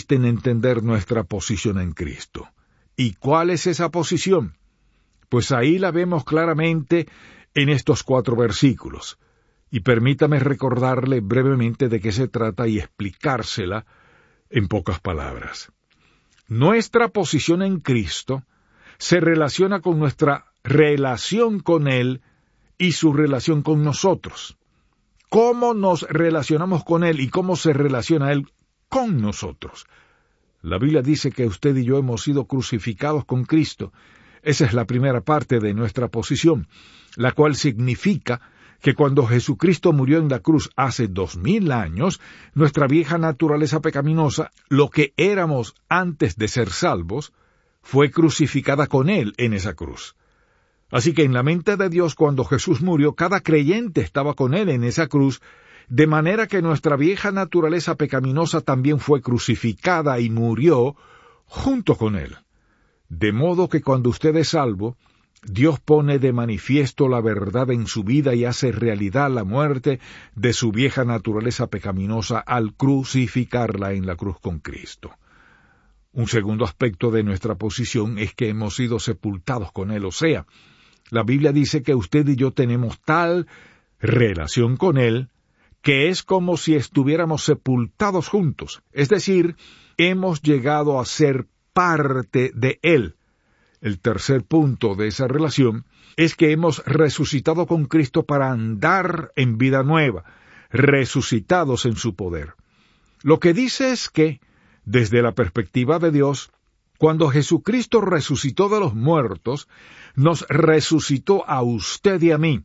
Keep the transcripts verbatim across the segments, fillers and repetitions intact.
consiste en entender nuestra posición en Cristo. ¿Y cuál es esa posición? Pues ahí la vemos claramente en estos cuatro versículos. Y permítame recordarle brevemente de qué se trata y explicársela en pocas palabras. Nuestra posición en Cristo se relaciona con nuestra relación con Él y su relación con nosotros. ¿Cómo nos relacionamos con Él y cómo se relaciona Él con nosotros? La Biblia dice que usted y yo hemos sido crucificados con Cristo. Esa es la primera parte de nuestra posición, la cual significa que cuando Jesucristo murió en la cruz hace dos mil años, nuestra vieja naturaleza pecaminosa, lo que éramos antes de ser salvos, fue crucificada con Él en esa cruz. Así que en la mente de Dios, cuando Jesús murió, cada creyente estaba con Él en esa cruz, de manera que nuestra vieja naturaleza pecaminosa también fue crucificada y murió junto con Él. De modo que cuando usted es salvo, Dios pone de manifiesto la verdad en su vida y hace realidad la muerte de su vieja naturaleza pecaminosa al crucificarla en la cruz con Cristo. Un segundo aspecto de nuestra posición es que hemos sido sepultados con Él, o sea, la Biblia dice que usted y yo tenemos tal relación con Él que es como si estuviéramos sepultados juntos, es decir, hemos llegado a ser parte de Él. El tercer punto de esa relación es que hemos resucitado con Cristo para andar en vida nueva, resucitados en su poder. Lo que dice es que, desde la perspectiva de Dios, cuando Jesucristo resucitó de los muertos, nos resucitó a usted y a mí.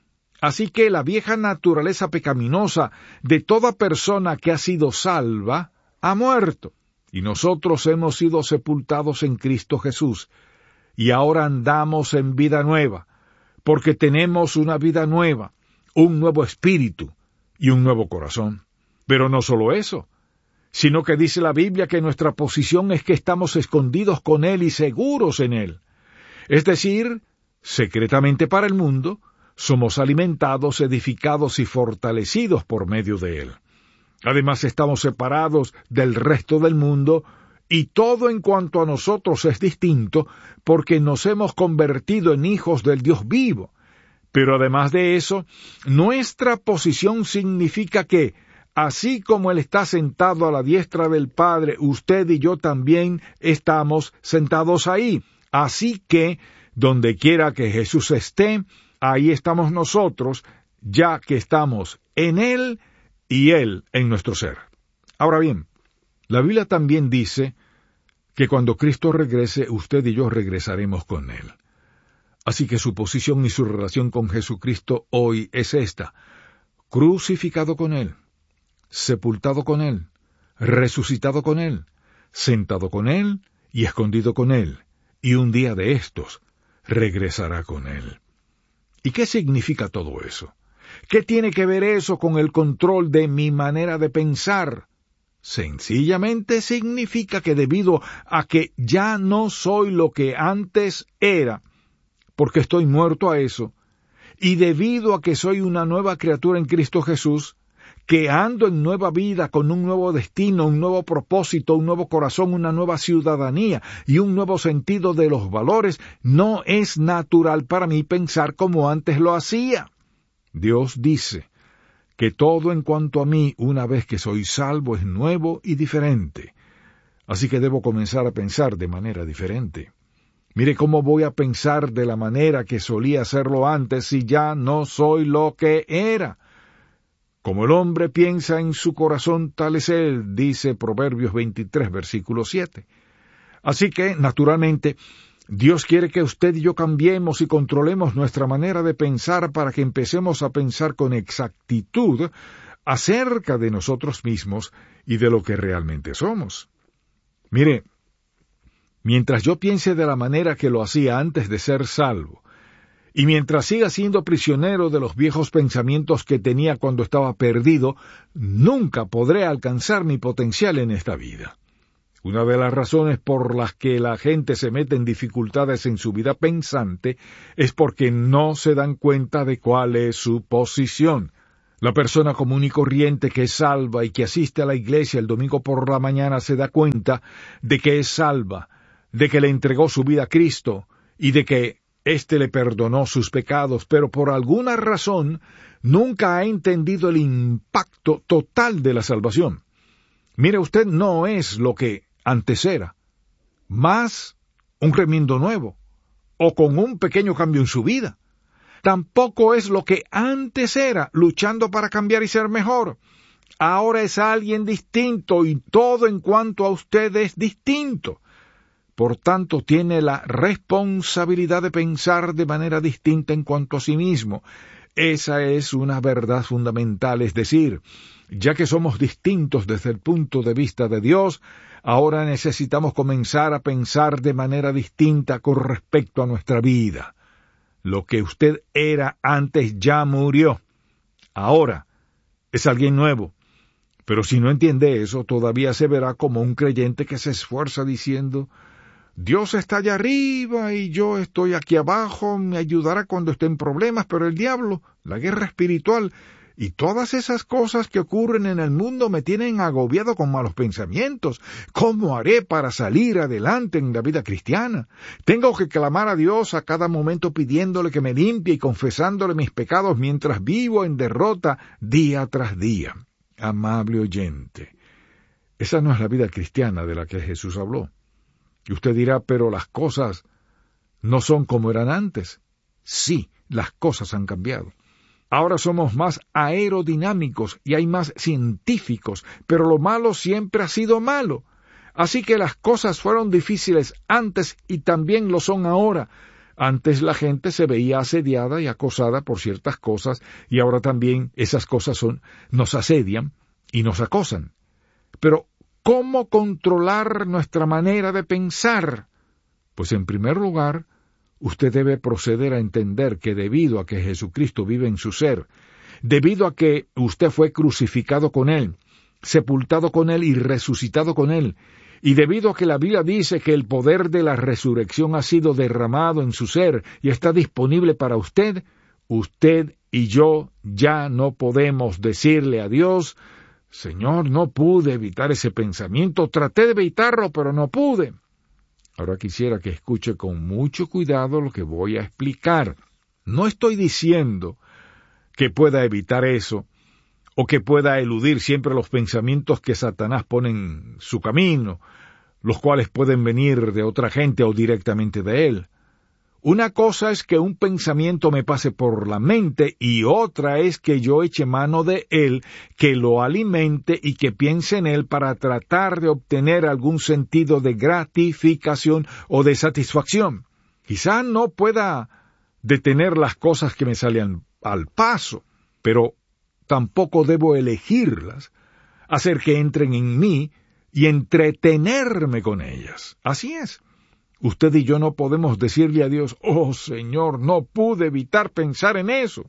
Así que la vieja naturaleza pecaminosa de toda persona que ha sido salva ha muerto, y nosotros hemos sido sepultados en Cristo Jesús. Y ahora andamos en vida nueva, porque tenemos una vida nueva, un nuevo espíritu y un nuevo corazón. Pero no solo eso, sino que dice la Biblia que nuestra posición es que estamos escondidos con Él y seguros en Él. Es decir, secretamente para el mundo, somos alimentados, edificados y fortalecidos por medio de Él. Además, estamos separados del resto del mundo, y todo en cuanto a nosotros es distinto porque nos hemos convertido en hijos del Dios vivo. Pero además de eso, nuestra posición significa que, así como Él está sentado a la diestra del Padre, usted y yo también estamos sentados ahí. Así que, donde quiera que Jesús esté, ahí estamos nosotros, ya que estamos en Él y Él en nuestro ser. Ahora bien, la Biblia también dice que cuando Cristo regrese, usted y yo regresaremos con Él. Así que su posición y su relación con Jesucristo hoy es esta: crucificado con Él, sepultado con Él, resucitado con Él, sentado con Él y escondido con Él, y un día de estos regresará con Él. ¿Y qué significa todo eso? ¿Qué tiene que ver eso con el control de mi manera de pensar? Sencillamente significa que debido a que ya no soy lo que antes era, porque estoy muerto a eso, y debido a que soy una nueva criatura en Cristo Jesús, que ando en nueva vida con un nuevo destino, un nuevo propósito, un nuevo corazón, una nueva ciudadanía y un nuevo sentido de los valores, no es natural para mí pensar como antes lo hacía. Dios dice que todo en cuanto a mí, una vez que soy salvo, es nuevo y diferente. Así que debo comenzar a pensar de manera diferente. Mire cómo voy a pensar de la manera que solía hacerlo antes si ya no soy lo que era. Como el hombre piensa en su corazón, tal es él, dice Proverbios veintitrés, versículo siete. Así que, naturalmente, Dios quiere que usted y yo cambiemos y controlemos nuestra manera de pensar para que empecemos a pensar con exactitud acerca de nosotros mismos y de lo que realmente somos. Mire, mientras yo piense de la manera que lo hacía antes de ser salvo, y mientras siga siendo prisionero de los viejos pensamientos que tenía cuando estaba perdido, nunca podré alcanzar mi potencial en esta vida. Una de las razones por las que la gente se mete en dificultades en su vida pensante es porque no se dan cuenta de cuál es su posición. La persona común y corriente que es salva y que asiste a la iglesia el domingo por la mañana se da cuenta de que es salva, de que le entregó su vida a Cristo y de que éste le perdonó sus pecados, pero por alguna razón nunca ha entendido el impacto total de la salvación. Mire, usted no es lo que antes era, más un remiendo nuevo, o con un pequeño cambio en su vida. Tampoco es lo que antes era, luchando para cambiar y ser mejor. Ahora es alguien distinto y todo en cuanto a usted es distinto. Por tanto, tiene la responsabilidad de pensar de manera distinta en cuanto a sí mismo. Esa es una verdad fundamental, es decir, ya que somos distintos desde el punto de vista de Dios, ahora necesitamos comenzar a pensar de manera distinta con respecto a nuestra vida. Lo que usted era antes ya murió. Ahora es alguien nuevo. Pero si no entiende eso, todavía se verá como un creyente que se esfuerza diciendo: Dios está allá arriba y yo estoy aquí abajo, me ayudará cuando esté en problemas, pero el diablo, la guerra espiritual y todas esas cosas que ocurren en el mundo me tienen agobiado con malos pensamientos. ¿Cómo haré para salir adelante en la vida cristiana? Tengo que clamar a Dios a cada momento pidiéndole que me limpie y confesándole mis pecados mientras vivo en derrota día tras día. Amable oyente, esa no es la vida cristiana de la que Jesús habló. Y usted dirá, pero las cosas no son como eran antes. Sí, las cosas han cambiado. Ahora somos más aerodinámicos y hay más científicos, pero lo malo siempre ha sido malo. Así que las cosas fueron difíciles antes y también lo son ahora. Antes la gente se veía asediada y acosada por ciertas cosas, y ahora también esas cosas son, nos asedian y nos acosan. Pero, ¿cómo controlar nuestra manera de pensar? Pues en primer lugar, usted debe proceder a entender que debido a que Jesucristo vive en su ser, debido a que usted fue crucificado con Él, sepultado con Él y resucitado con Él, y debido a que la Biblia dice que el poder de la resurrección ha sido derramado en su ser y está disponible para usted, usted y yo ya no podemos decirle a Dios: Señor, no pude evitar ese pensamiento, traté de evitarlo, pero no pude. Ahora quisiera que escuche con mucho cuidado lo que voy a explicar. No estoy diciendo que pueda evitar eso, o que pueda eludir siempre los pensamientos que Satanás pone en su camino, los cuales pueden venir de otra gente o directamente de él. Una cosa es que un pensamiento me pase por la mente y otra es que yo eche mano de él, que lo alimente y que piense en él para tratar de obtener algún sentido de gratificación o de satisfacción. Quizá no pueda detener las cosas que me salen al paso, pero tampoco debo elegirlas, hacer que entren en mí y entretenerme con ellas. Así es. Usted y yo no podemos decirle a Dios: oh Señor, no pude evitar pensar en eso.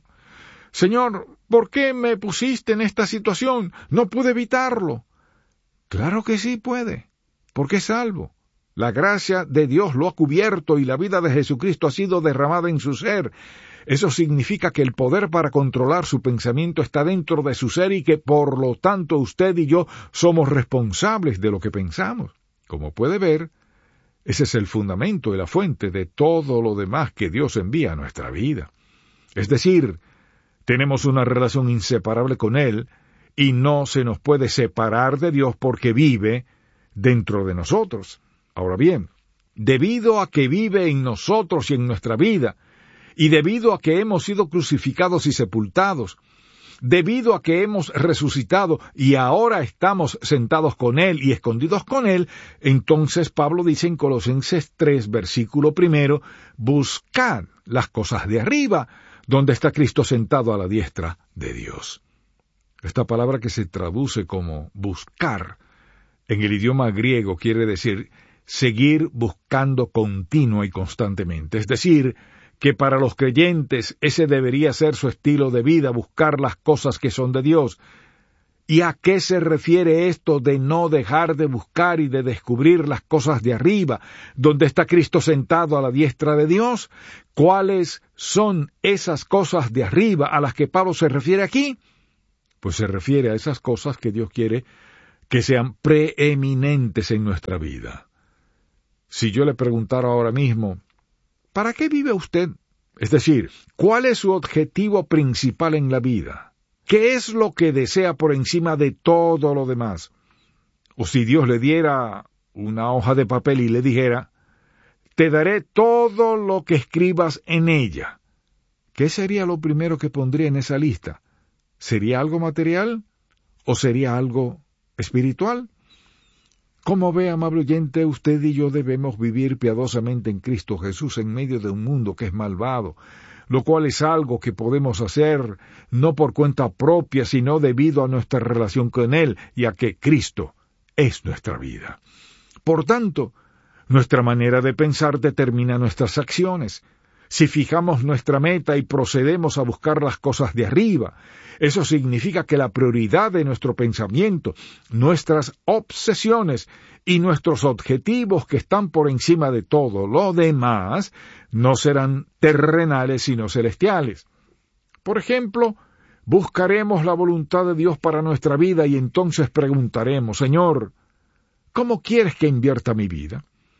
Señor, ¿por qué me pusiste en esta situación? No pude evitarlo. Claro que sí puede, porque es salvo. La gracia de Dios lo ha cubierto y la vida de Jesucristo ha sido derramada en su ser. Eso significa que el poder para controlar su pensamiento está dentro de su ser y que, por lo tanto, usted y yo somos responsables de lo que pensamos. Como puede ver, ese es el fundamento y la fuente de todo lo demás que Dios envía a nuestra vida. Es decir, tenemos una relación inseparable con Él y no se nos puede separar de Dios porque vive dentro de nosotros. Ahora bien, debido a que vive en nosotros y en nuestra vida, y debido a que hemos sido crucificados y sepultados, debido a que hemos resucitado y ahora estamos sentados con Él y escondidos con Él, entonces Pablo dice en Colosenses tres, versículo primero: buscad las cosas de arriba, donde está Cristo sentado a la diestra de Dios. Esta palabra, que se traduce como buscar, en el idioma griego quiere decir seguir buscando continua y constantemente. Es decir, que para los creyentes ese debería ser su estilo de vida, buscar las cosas que son de Dios. ¿Y a qué se refiere esto de no dejar de buscar y de descubrir las cosas de arriba, donde está Cristo sentado a la diestra de Dios? ¿Cuáles son esas cosas de arriba a las que Pablo se refiere aquí? Pues se refiere a esas cosas que Dios quiere que sean preeminentes en nuestra vida. Si yo le preguntara ahora mismo, ¿para qué vive usted? Es decir, ¿cuál es su objetivo principal en la vida? ¿Qué es lo que desea por encima de todo lo demás? O si Dios le diera una hoja de papel y le dijera, te daré todo lo que escribas en ella. ¿Qué sería lo primero que pondría en esa lista? ¿Sería algo material o sería algo espiritual? Como ve, amable oyente, usted y yo debemos vivir piadosamente en Cristo Jesús en medio de un mundo que es malvado, lo cual es algo que podemos hacer no por cuenta propia, sino debido a nuestra relación con Él y a que Cristo es nuestra vida. Por tanto, nuestra manera de pensar determina nuestras acciones. Si fijamos nuestra meta y procedemos a buscar las cosas de arriba, eso significa que la prioridad de nuestro pensamiento, nuestras obsesiones y nuestros objetivos que están por encima de todo lo demás, no serán terrenales sino celestiales. Por ejemplo, buscaremos la voluntad de Dios para nuestra vida y entonces preguntaremos, Señor, ¿cómo quieres que invierta mi vida?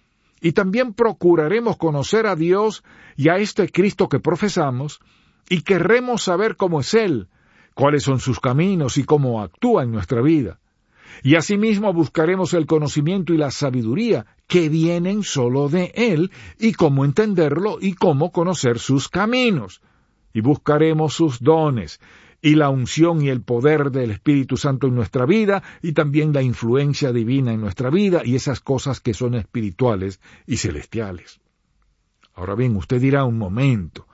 Y también procuraremos conocer a Dios y a este Cristo que profesamos, y querremos saber cómo es Él, cuáles son sus caminos y cómo actúa en nuestra vida. Y asimismo buscaremos el conocimiento y la sabiduría que vienen solo de Él, y cómo entenderlo y cómo conocer sus caminos. Y buscaremos sus dones, y la unción y el poder del Espíritu Santo en nuestra vida, y también la influencia divina en nuestra vida, y esas cosas que son espirituales y celestiales. Ahora bien, usted dirá un momento,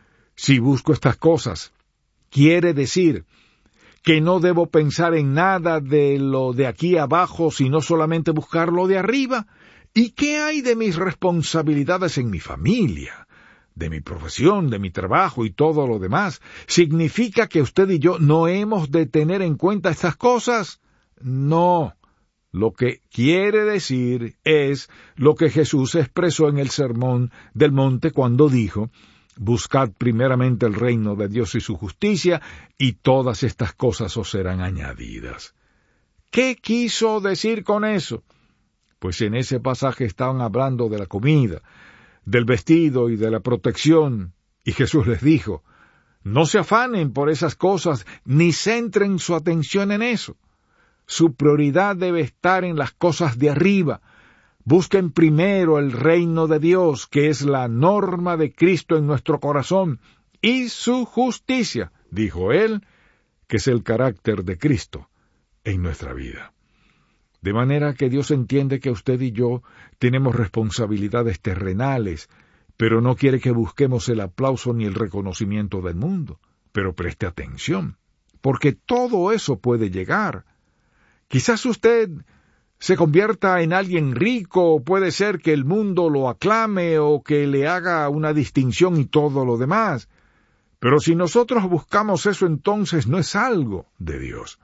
si busco estas cosas, ¿quiere decir que no debo pensar en nada de lo de aquí abajo, sino solamente buscar lo de arriba? ¿Y qué hay de mis responsabilidades en mi familia, de mi profesión, de mi trabajo y todo lo demás? ¿Significa que usted y yo no hemos de tener en cuenta estas cosas? No. Lo que quiere decir es lo que Jesús expresó en el Sermón del Monte cuando dijo, buscad primeramente el reino de Dios y su justicia, y todas estas cosas os serán añadidas. ¿Qué quiso decir con eso? Pues en ese pasaje estaban hablando de la comida, del vestido y de la protección, y Jesús les dijo, no se afanen por esas cosas, ni centren su atención en eso. Su prioridad debe estar en las cosas de arriba. Busquen primero el reino de Dios, que es la norma de Cristo en nuestro corazón, y su justicia, dijo él, que es el carácter de Cristo en nuestra vida. De manera que Dios entiende que usted y yo tenemos responsabilidades terrenales, pero no quiere que busquemos el aplauso ni el reconocimiento del mundo. Pero preste atención, porque todo eso puede llegar. Quizás usted se convierta en alguien rico, o puede ser que el mundo lo aclame o que le haga una distinción y todo lo demás. Pero si nosotros buscamos eso, entonces no es algo de Dios.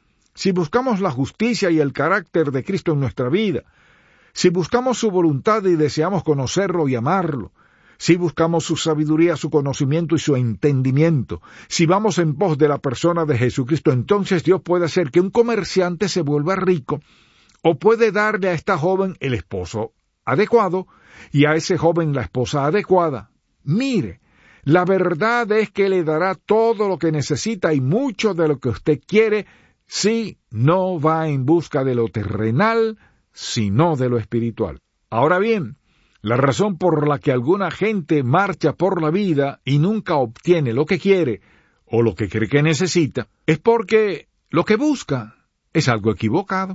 Si buscamos la justicia y el carácter de Cristo en nuestra vida, si buscamos su voluntad y deseamos conocerlo y amarlo, si buscamos su sabiduría, su conocimiento y su entendimiento, si vamos en pos de la persona de Jesucristo, entonces Dios puede hacer que un comerciante se vuelva rico, o puede darle a esta joven el esposo adecuado y a ese joven la esposa adecuada. Mire, la verdad es que le dará todo lo que necesita y mucho de lo que usted quiere, si no va en busca de lo terrenal, sino de lo espiritual. Ahora bien, la razón por la que alguna gente marcha por la vida y nunca obtiene lo que quiere o lo que cree que necesita, es porque lo que busca es algo equivocado.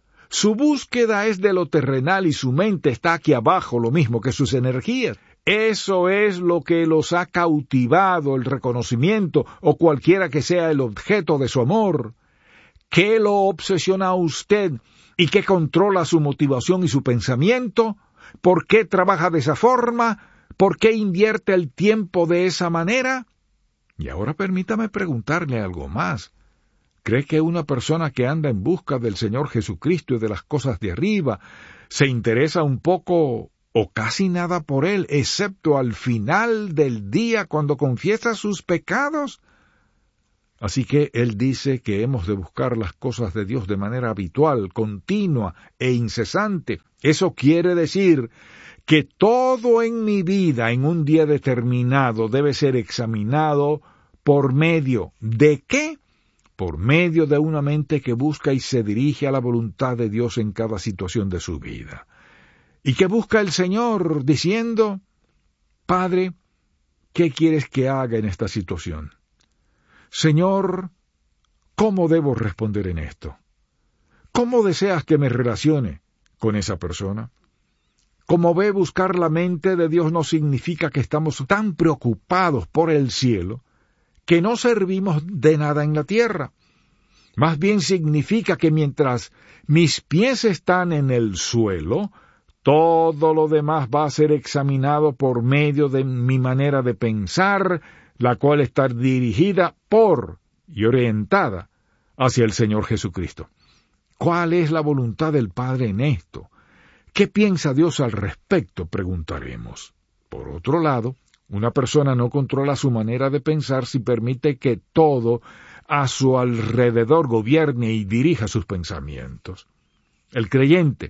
Su búsqueda es de lo terrenal y su mente está aquí abajo, lo mismo que sus energías. Eso es lo que los ha cautivado, el reconocimiento o cualquiera que sea el objeto de su amor. ¿Qué lo obsesiona a usted y qué controla su motivación y su pensamiento? ¿Por qué trabaja de esa forma? ¿Por qué invierte el tiempo de esa manera? Y ahora permítame preguntarle algo más. ¿Cree que una persona que anda en busca del Señor Jesucristo y de las cosas de arriba se interesa un poco o casi nada por Él, excepto al final del día cuando confiesa sus pecados? Así que él dice que hemos de buscar las cosas de Dios de manera habitual, continua e incesante. Eso quiere decir que todo en mi vida, en un día determinado, debe ser examinado por medio ¿de qué? Por medio de una mente que busca y se dirige a la voluntad de Dios en cada situación de su vida. Y que busca el Señor diciendo, Padre, ¿qué quieres que haga en esta situación? Señor, ¿cómo debo responder en esto? ¿Cómo deseas que me relacione con esa persona? Como ve, buscar la mente de Dios no significa que estamos tan preocupados por el cielo que no servimos de nada en la tierra. Más bien significa que mientras mis pies están en el suelo, todo lo demás va a ser examinado por medio de mi manera de pensar, la cual está dirigida por y orientada hacia el Señor Jesucristo. ¿Cuál es la voluntad del Padre en esto? ¿Qué piensa Dios al respecto?, preguntaremos. Por otro lado, una persona no controla su manera de pensar si permite que todo a su alrededor gobierne y dirija sus pensamientos. El creyente,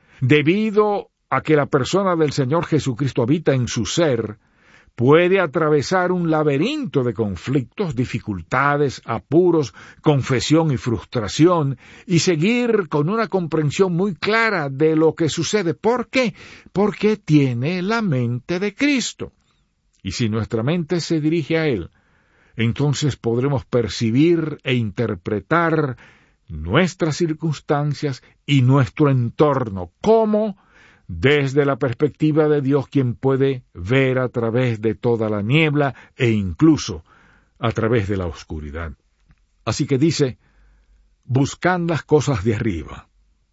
debido a que la persona del Señor Jesucristo habita en su ser, puede atravesar un laberinto de conflictos, dificultades, apuros, confesión y frustración, y seguir con una comprensión muy clara de lo que sucede. ¿Por qué? Porque tiene la mente de Cristo. Y si nuestra mente se dirige a Él, entonces podremos percibir e interpretar nuestras circunstancias y nuestro entorno, como desde la perspectiva de Dios, quien puede ver a través de toda la niebla e incluso a través de la oscuridad. Así que dice, buscad las cosas de arriba.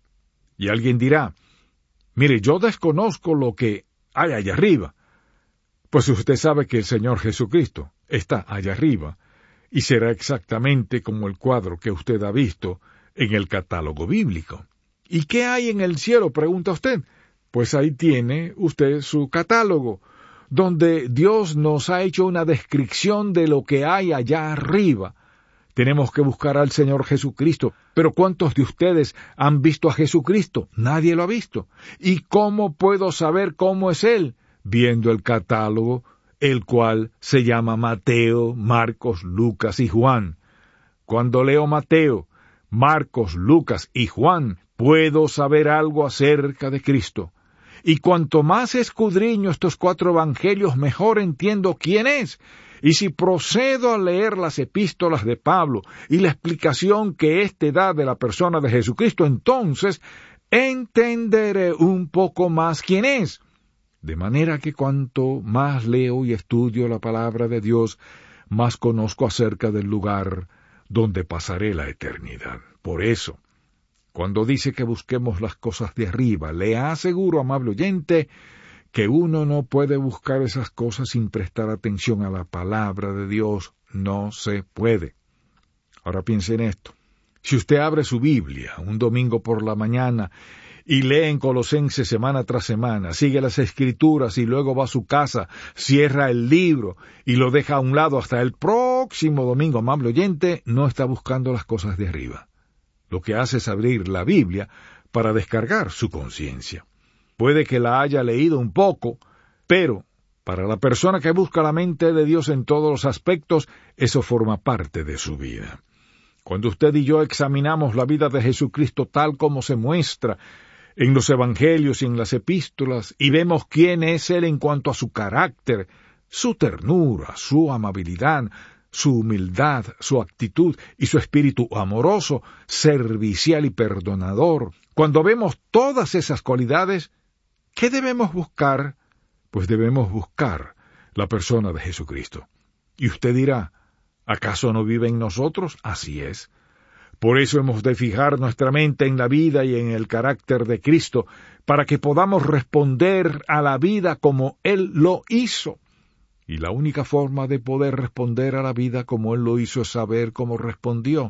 Y alguien dirá, mire, yo desconozco lo que hay allá arriba. Pues usted sabe que el Señor Jesucristo está allá arriba, y será exactamente como el cuadro que usted ha visto en el catálogo bíblico. ¿Y qué hay en el cielo?, pregunta usted. Pues ahí tiene usted su catálogo, donde Dios nos ha hecho una descripción de lo que hay allá arriba. Tenemos que buscar al Señor Jesucristo. Pero ¿cuántos de ustedes han visto a Jesucristo? Nadie lo ha visto. ¿Y cómo puedo saber cómo es Él? Viendo el catálogo, el cual se llama Mateo, Marcos, Lucas y Juan. Cuando leo Mateo, Marcos, Lucas y Juan, puedo saber algo acerca de Cristo. Y cuanto más escudriño estos cuatro evangelios, mejor entiendo quién es. Y si procedo a leer las epístolas de Pablo y la explicación que éste da de la persona de Jesucristo, entonces entenderé un poco más quién es. De manera que cuanto más leo y estudio la palabra de Dios, más conozco acerca del lugar donde pasaré la eternidad. Por eso, cuando dice que busquemos las cosas de arriba, le aseguro, amable oyente, que uno no puede buscar esas cosas sin prestar atención a la palabra de Dios. No se puede. Ahora piense en esto. Si usted abre su Biblia un domingo por la mañana y lee en Colosenses semana tras semana, sigue las Escrituras y luego va a su casa, cierra el libro y lo deja a un lado hasta el próximo domingo, amable oyente, no está buscando las cosas de arriba. Lo que hace es abrir la Biblia para descargar su conciencia. Puede que la haya leído un poco, pero para la persona que busca la mente de Dios en todos los aspectos, eso forma parte de su vida. Cuando usted y yo examinamos la vida de Jesucristo tal como se muestra en los evangelios y en las epístolas, y vemos quién es Él en cuanto a su carácter, su ternura, su amabilidad, su humildad, su actitud y su espíritu amoroso, servicial y perdonador. Cuando vemos todas esas cualidades, ¿qué debemos buscar? Pues debemos buscar la persona de Jesucristo. Y usted dirá, ¿acaso no vive en nosotros? Así es. Por eso hemos de fijar nuestra mente en la vida y en el carácter de Cristo, para que podamos responder a la vida como Él lo hizo. Y la única forma de poder responder a la vida como Él lo hizo es saber cómo respondió.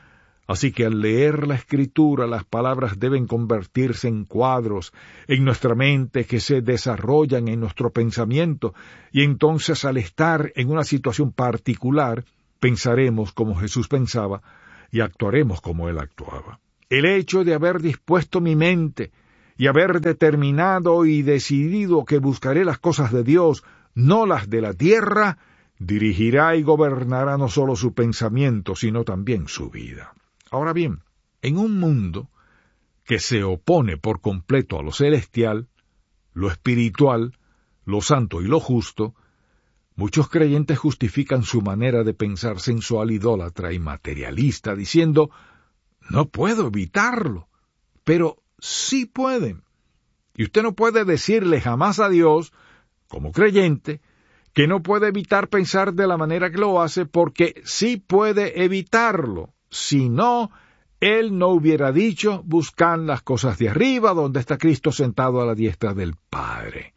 Así que al leer la Escritura, las palabras deben convertirse en cuadros en nuestra mente que se desarrollan en nuestro pensamiento, y entonces al estar en una situación particular, pensaremos como Jesús pensaba y actuaremos como Él actuaba. El hecho de haber dispuesto mi mente y haber determinado y decidido que buscaré las cosas de Dios, no las de la tierra, dirigirá y gobernará no solo su pensamiento, sino también su vida. Ahora bien, en un mundo que se opone por completo a lo celestial, lo espiritual, lo santo y lo justo, muchos creyentes justifican su manera de pensar sensual, idólatra y materialista, diciendo, no puedo evitarlo, pero sí pueden. Y usted no puede decirle jamás a Dios, como creyente, que no puede evitar pensar de la manera que lo hace, porque sí puede evitarlo. Si no, Él no hubiera dicho, buscan las cosas de arriba, donde está Cristo sentado a la diestra del Padre.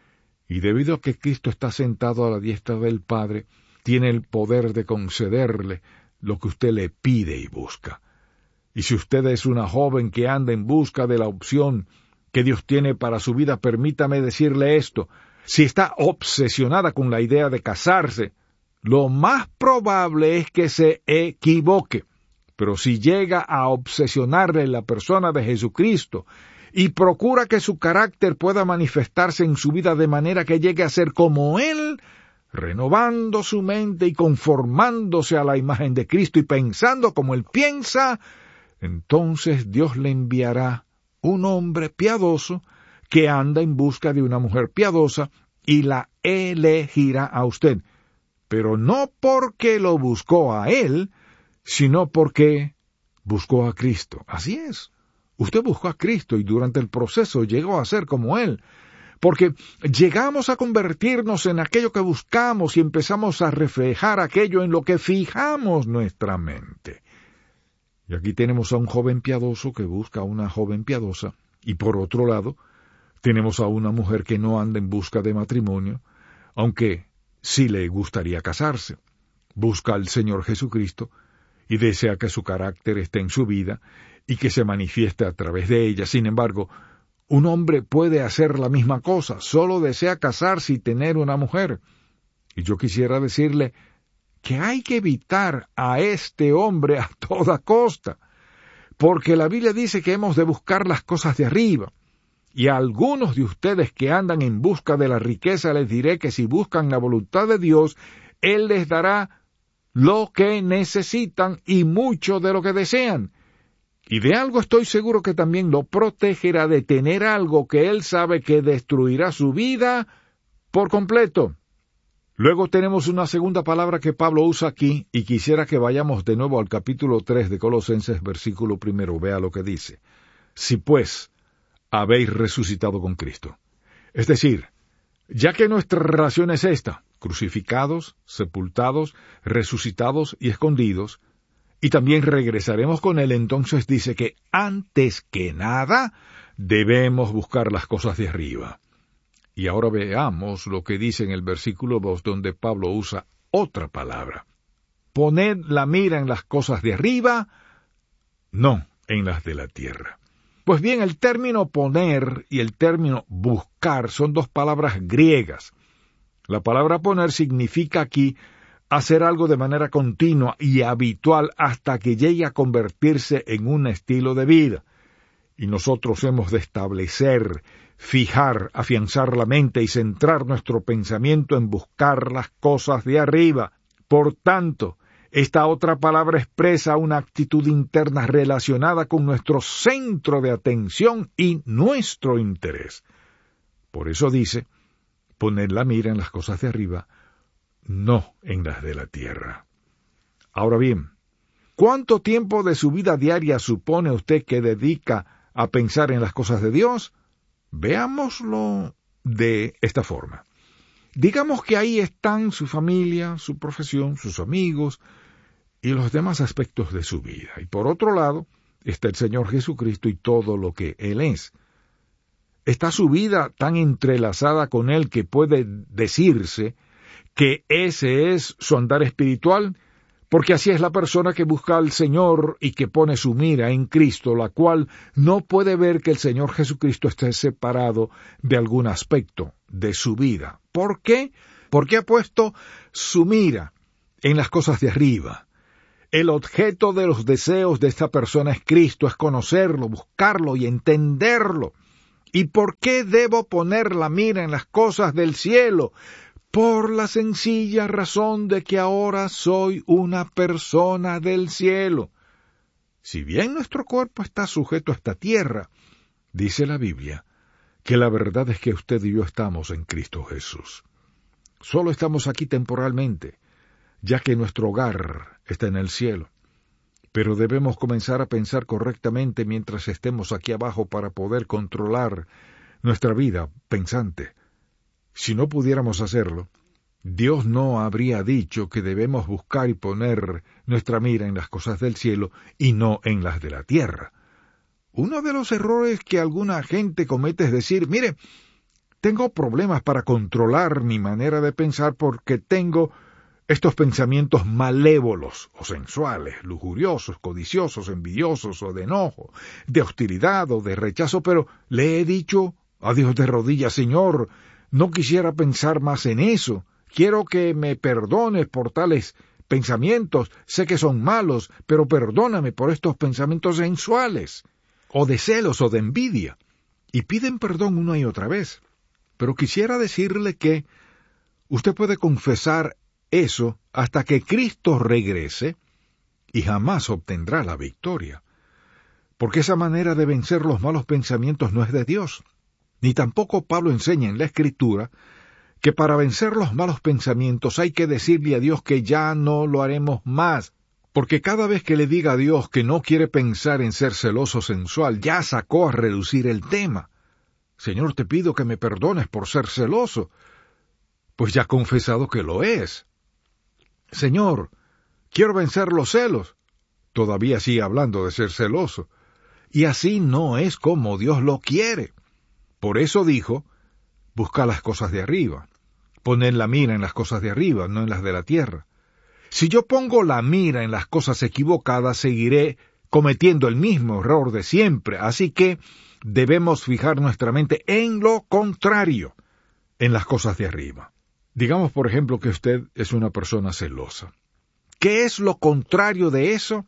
Y debido a que Cristo está sentado a la diestra del Padre, tiene el poder de concederle lo que usted le pide y busca. Y si usted es una joven que anda en busca de la opción que Dios tiene para su vida, permítame decirle esto. Si está obsesionada con la idea de casarse, lo más probable es que se equivoque. Pero si llega a obsesionarle en la persona de Jesucristo y procura que su carácter pueda manifestarse en su vida de manera que llegue a ser como Él, renovando su mente y conformándose a la imagen de Cristo y pensando como Él piensa, entonces Dios le enviará un hombre piadoso que anda en busca de una mujer piadosa y la elegirá a usted, pero no porque lo buscó a Él, sino porque buscó a Cristo. Así es. Usted buscó a Cristo y durante el proceso llegó a ser como Él, porque llegamos a convertirnos en aquello que buscamos y empezamos a reflejar aquello en lo que fijamos nuestra mente. Y aquí tenemos a un joven piadoso que busca a una joven piadosa, y por otro lado, tenemos a una mujer que no anda en busca de matrimonio, aunque sí le gustaría casarse. Busca al Señor Jesucristo y desea que su carácter esté en su vida y que se manifieste a través de ella. Sin embargo, un hombre puede hacer la misma cosa, solo desea casarse y tener una mujer. Y yo quisiera decirle que hay que evitar a este hombre a toda costa, porque la Biblia dice que hemos de buscar las cosas de arriba. Y a algunos de ustedes que andan en busca de la riqueza les diré que si buscan la voluntad de Dios, Él les dará lo que necesitan y mucho de lo que desean. Y de algo estoy seguro que también lo protegerá de tener algo que Él sabe que destruirá su vida por completo. Luego tenemos una segunda palabra que Pablo usa aquí, y quisiera que vayamos de nuevo al capítulo tres de Colosenses, versículo primero. Vea lo que dice. Si pues habéis resucitado con Cristo. Es decir, ya que nuestra relación es esta, crucificados, sepultados, resucitados y escondidos, y también regresaremos con Él, entonces dice que antes que nada debemos buscar las cosas de arriba. Y ahora veamos lo que dice en el versículo dos, donde Pablo usa otra palabra. Poned la mira en las cosas de arriba, no en las de la tierra. Pues bien, el término poner y el término buscar son dos palabras griegas. La palabra poner significa aquí hacer algo de manera continua y habitual hasta que llegue a convertirse en un estilo de vida. Y nosotros hemos de establecer, fijar, afianzar la mente y centrar nuestro pensamiento en buscar las cosas de arriba. Por tanto, esta otra palabra expresa una actitud interna relacionada con nuestro centro de atención y nuestro interés. Por eso dice, poner la mira en las cosas de arriba, no en las de la tierra. Ahora bien, ¿cuánto tiempo de su vida diaria supone usted que dedica a pensar en las cosas de Dios? Veámoslo de esta forma. Digamos que ahí están su familia, su profesión, sus amigos y los demás aspectos de su vida. Y por otro lado, está el Señor Jesucristo y todo lo que Él es. ¿Está su vida tan entrelazada con Él que puede decirse que ese es su andar espiritual? Porque así es la persona que busca al Señor y que pone su mira en Cristo, la cual no puede ver que el Señor Jesucristo esté separado de algún aspecto de su vida. ¿Por qué? Porque ha puesto su mira en las cosas de arriba. El objeto de los deseos de esta persona es Cristo, es conocerlo, buscarlo y entenderlo. ¿Y por qué debo poner la mira en las cosas del cielo? Por la sencilla razón de que ahora soy una persona del cielo. Si bien nuestro cuerpo está sujeto a esta tierra, dice la Biblia, que la verdad es que usted y yo estamos en Cristo Jesús. Solo estamos aquí temporalmente, ya que nuestro hogar está en el cielo. Pero debemos comenzar a pensar correctamente mientras estemos aquí abajo para poder controlar nuestra vida pensante. Si no pudiéramos hacerlo, Dios no habría dicho que debemos buscar y poner nuestra mira en las cosas del cielo y no en las de la tierra. Uno de los errores que alguna gente comete es decir, mire, tengo problemas para controlar mi manera de pensar porque tengo estos pensamientos malévolos o sensuales, lujuriosos, codiciosos, envidiosos o de enojo, de hostilidad o de rechazo, pero le he dicho a Dios de rodillas, Señor, no quisiera pensar más en eso. Quiero que me perdones por tales pensamientos. Sé que son malos, pero perdóname por estos pensamientos sensuales, o de celos o de envidia. Y piden perdón una y otra vez. Pero quisiera decirle que usted puede confesar eso hasta que Cristo regrese y jamás obtendrá la victoria. Porque esa manera de vencer los malos pensamientos no es de Dios. Ni tampoco Pablo enseña en la Escritura que para vencer los malos pensamientos hay que decirle a Dios que ya no lo haremos más, porque cada vez que le diga a Dios que no quiere pensar en ser celoso sensual, ya sacó a relucir el tema. Señor, te pido que me perdones por ser celoso, pues ya ha confesado que lo es. Señor, quiero vencer los celos, todavía sigue hablando de ser celoso, y así no es como Dios lo quiere. Por eso dijo, busca las cosas de arriba, poned la mira en las cosas de arriba, no en las de la tierra. Si yo pongo la mira en las cosas equivocadas, seguiré cometiendo el mismo error de siempre, así que debemos fijar nuestra mente en lo contrario, en las cosas de arriba. Digamos, por ejemplo, que usted es una persona celosa. ¿Qué es lo contrario de eso?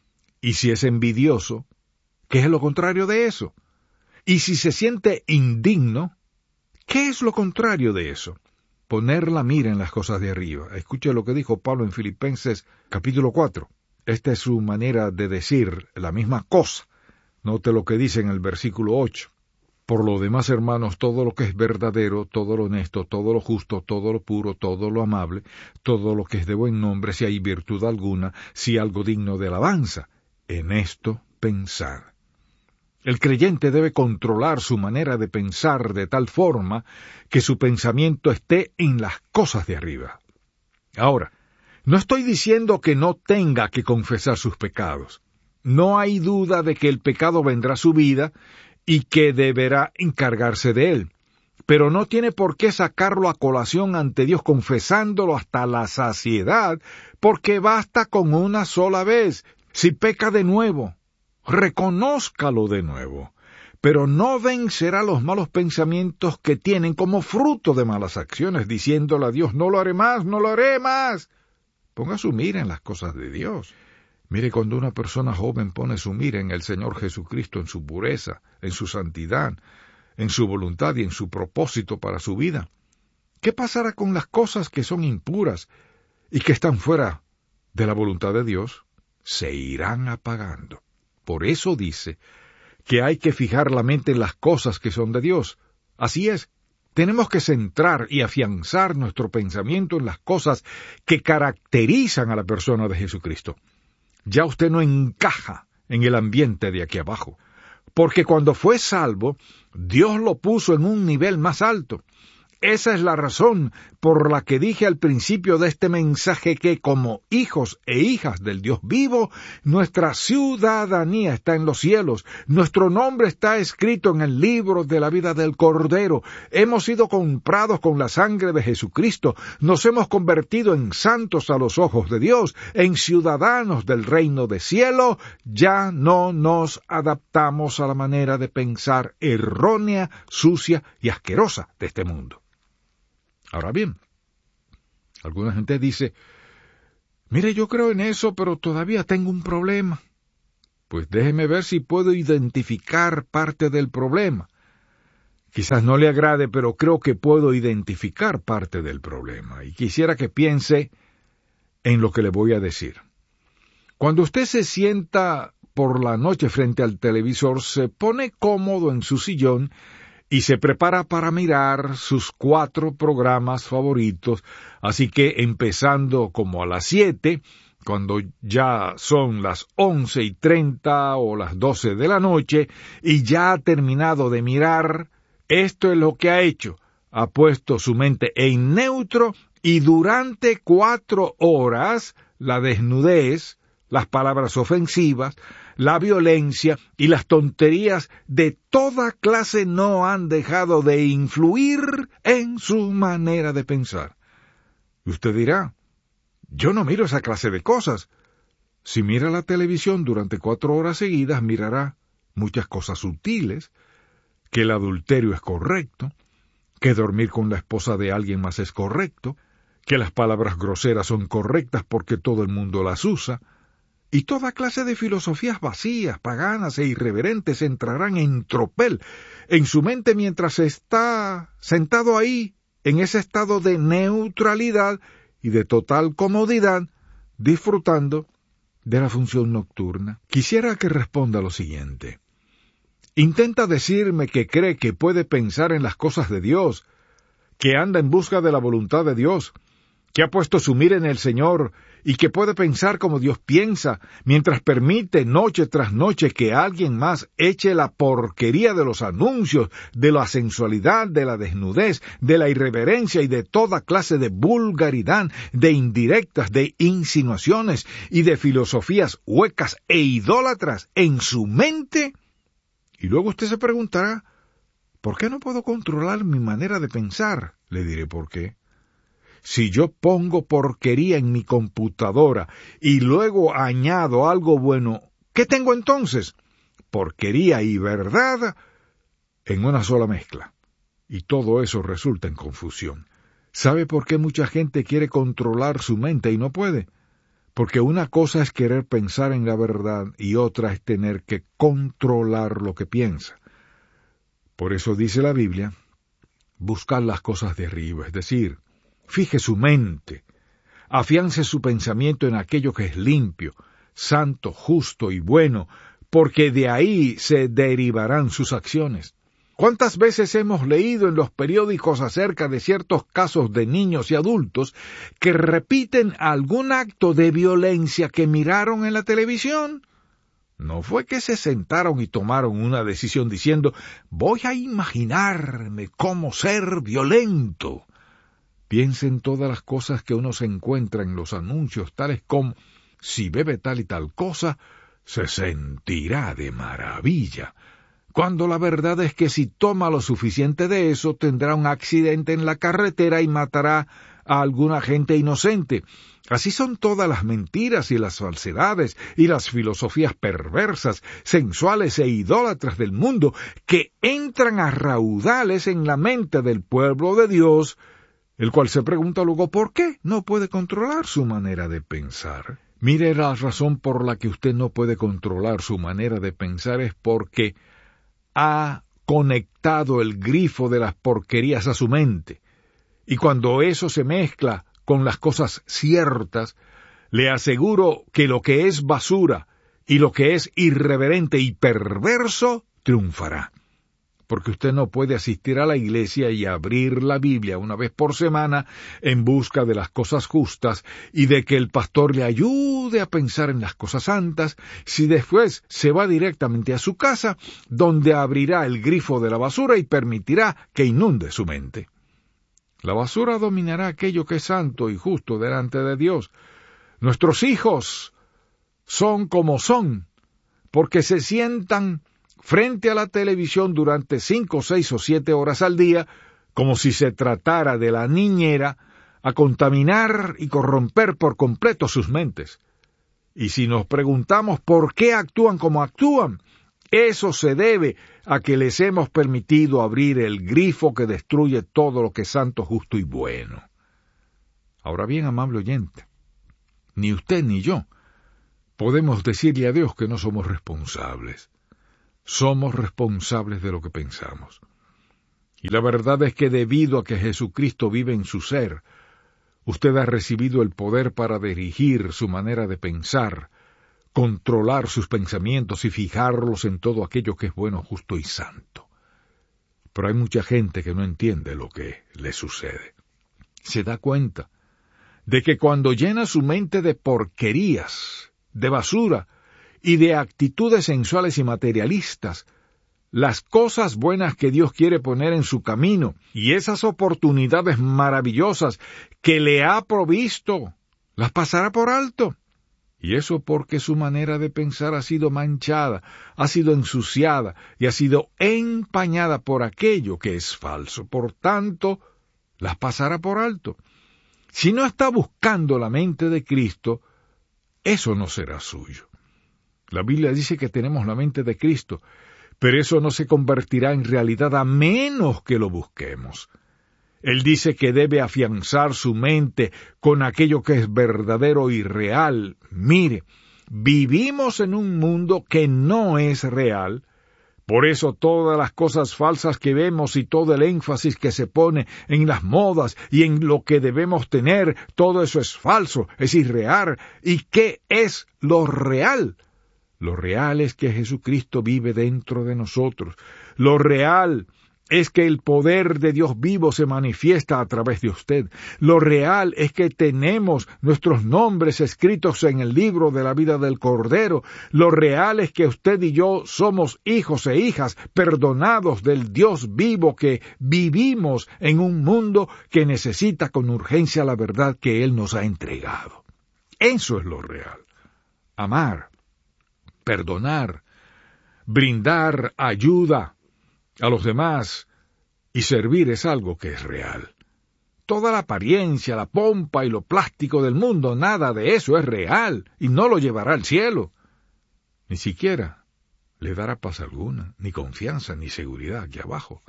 Y si es envidioso, ¿qué es lo contrario de eso? Y si se siente indigno, ¿qué es lo contrario de eso? Poner la mira en las cosas de arriba. Escuche lo que dijo Pablo en Filipenses capítulo cuatro. Esta es su manera de decir la misma cosa. Note lo que dice en el versículo ocho. Por lo demás, hermanos, todo lo que es verdadero, todo lo honesto, todo lo justo, todo lo puro, todo lo amable, todo lo que es de buen nombre, si hay virtud alguna, si algo digno de alabanza, en esto pensad. El creyente debe controlar su manera de pensar de tal forma que su pensamiento esté en las cosas de arriba. Ahora, no estoy diciendo que no tenga que confesar sus pecados. No hay duda de que el pecado vendrá a su vida y que deberá encargarse de él. Pero no tiene por qué sacarlo a colación ante Dios confesándolo hasta la saciedad, porque basta con una sola vez. Si peca de nuevo, reconózcalo de nuevo, pero no vencerá los malos pensamientos que tienen como fruto de malas acciones, diciéndole a Dios, no lo haré más, no lo haré más. Ponga su mira en las cosas de Dios. Mire, cuando una persona joven pone su mira en el Señor Jesucristo, en su pureza, en su santidad, en su voluntad y en su propósito para su vida, ¿qué pasará con las cosas que son impuras y que están fuera de la voluntad de Dios? Se irán apagando. Por eso dice que hay que fijar la mente en las cosas que son de Dios. Así es, tenemos que centrar y afianzar nuestro pensamiento en las cosas que caracterizan a la persona de Jesucristo. Ya usted no encaja en el ambiente de aquí abajo, porque cuando fue salvo, Dios lo puso en un nivel más alto. Esa es la razón por la que dije al principio de este mensaje que como hijos e hijas del Dios vivo, nuestra ciudadanía está en los cielos, nuestro nombre está escrito en el libro de la vida del Cordero, hemos sido comprados con la sangre de Jesucristo, nos hemos convertido en santos a los ojos de Dios, en ciudadanos del reino de cielo, ya no nos adaptamos a la manera de pensar errónea, sucia y asquerosa de este mundo. Ahora bien, alguna gente dice, Mire, yo creo en eso, pero todavía tengo un problema. Pues déjeme ver si puedo identificar parte del problema. Quizás no le agrade, pero creo que puedo identificar parte del problema. Y quisiera que piense en lo que le voy a decir. Cuando usted se sienta por la noche frente al televisor, se pone cómodo en su sillón y se prepara para mirar sus cuatro programas favoritos, así que empezando como a las siete, cuando ya son las once y treinta o las doce de la noche, y ya ha terminado de mirar, esto es lo que ha hecho. Ha puesto su mente en neutro y durante cuatro horas la desnudez, las palabras ofensivas, la violencia y las tonterías de toda clase no han dejado de influir en su manera de pensar. Y usted dirá, yo no miro esa clase de cosas. Si mira la televisión durante cuatro horas seguidas, mirará muchas cosas sutiles, que el adulterio es correcto, que dormir con la esposa de alguien más es correcto, que las palabras groseras son correctas porque todo el mundo las usa, y toda clase de filosofías vacías, paganas e irreverentes entrarán en tropel en su mente mientras está sentado ahí, en ese estado de neutralidad y de total comodidad, disfrutando de la función nocturna. Quisiera que responda lo siguiente. Intenta decirme que cree que puede pensar en las cosas de Dios, que anda en busca de la voluntad de Dios, que ha puesto su mira en el Señor y que puede pensar como Dios piensa, mientras permite noche tras noche que alguien más eche la porquería de los anuncios, de la sensualidad, de la desnudez, de la irreverencia y de toda clase de vulgaridad, de indirectas, de insinuaciones y de filosofías huecas e idólatras en su mente. Y luego usted se preguntará, ¿por qué no puedo controlar mi manera de pensar? Le diré por qué. Si yo pongo porquería en mi computadora y luego añado algo bueno, ¿qué tengo entonces? Porquería y verdad en una sola mezcla. Y todo eso resulta en confusión. ¿Sabe por qué mucha gente quiere controlar su mente y no puede? Porque una cosa es querer pensar en la verdad y otra es tener que controlar lo que piensa. Por eso dice la Biblia, buscar las cosas de arriba, es decir, fije su mente, afiance su pensamiento en aquello que es limpio, santo, justo y bueno, porque de ahí se derivarán sus acciones. ¿Cuántas veces hemos leído en los periódicos acerca de ciertos casos de niños y adultos que repiten algún acto de violencia que miraron en la televisión? No fue que se sentaron y tomaron una decisión diciendo, voy a imaginarme cómo ser violento. Piensa en todas las cosas que uno se encuentra en los anuncios, tales como, si bebe tal y tal cosa, se sentirá de maravilla. Cuando la verdad es que si toma lo suficiente de eso, tendrá un accidente en la carretera y matará a alguna gente inocente. Así son todas las mentiras y las falsedades y las filosofías perversas, sensuales e idólatras del mundo que entran a raudales en la mente del pueblo de Dios, el cual se pregunta luego por qué no puede controlar su manera de pensar. Mire, la razón por la que usted no puede controlar su manera de pensar es porque ha conectado el grifo de las porquerías a su mente. Y cuando eso se mezcla con las cosas ciertas, le aseguro que lo que es basura y lo que es irreverente y perverso triunfará. Porque usted no puede asistir a la iglesia y abrir la Biblia una vez por semana en busca de las cosas justas y de que el pastor le ayude a pensar en las cosas santas, si después se va directamente a su casa, donde abrirá el grifo de la basura y permitirá que inunde su mente. La basura dominará aquello que es santo y justo delante de Dios. Nuestros hijos son como son, porque se sientan frente a la televisión durante cinco, seis o siete horas al día, como si se tratara de la niñera, a contaminar y corromper por completo sus mentes. Y si nos preguntamos por qué actúan como actúan, eso se debe a que les hemos permitido abrir el grifo que destruye todo lo que es santo, justo y bueno. Ahora bien, amable oyente, ni usted ni yo, podemos decirle a Dios que no somos responsables. Somos responsables de lo que pensamos. Y la verdad es que debido a que Jesucristo vive en su ser, usted ha recibido el poder para dirigir su manera de pensar, controlar sus pensamientos y fijarlos en todo aquello que es bueno, justo y santo. Pero hay mucha gente que no entiende lo que le sucede. Se da cuenta de que cuando llena su mente de porquerías, de basura y de actitudes sensuales y materialistas, las cosas buenas que Dios quiere poner en su camino y esas oportunidades maravillosas que le ha provisto, las pasará por alto. Y eso porque su manera de pensar ha sido manchada, ha sido ensuciada y ha sido empañada por aquello que es falso. Por tanto, las pasará por alto. Si no está buscando la mente de Cristo, eso no será suyo. La Biblia dice que tenemos la mente de Cristo, pero eso no se convertirá en realidad a menos que lo busquemos. Él dice que debe afianzar su mente con aquello que es verdadero y real. Mire, vivimos en un mundo que no es real. Por eso todas las cosas falsas que vemos y todo el énfasis que se pone en las modas y en lo que debemos tener, todo eso es falso, es irreal. ¿Y qué es lo real? Lo real es que Jesucristo vive dentro de nosotros. Lo real es que el poder de Dios vivo se manifiesta a través de usted. Lo real es que tenemos nuestros nombres escritos en el libro de la vida del Cordero. Lo real es que usted y yo somos hijos e hijas perdonados del Dios vivo, que vivimos en un mundo que necesita con urgencia la verdad que Él nos ha entregado. Eso es lo real. Amar, perdonar, brindar ayuda a los demás y servir es algo que es real. Toda la apariencia, la pompa y lo plástico del mundo, nada de eso es real y no lo llevará al cielo. Ni siquiera le dará paz alguna, ni confianza, ni seguridad aquí abajo.